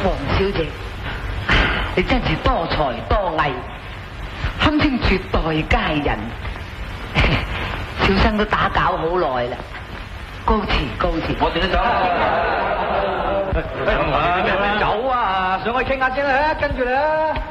黃小姐，你真是多才多藝，堪稱絕代佳人。小生都打攪好耐啦，高詞高詞。 我哋都想。走啊！上去傾下先啦，跟住你啦。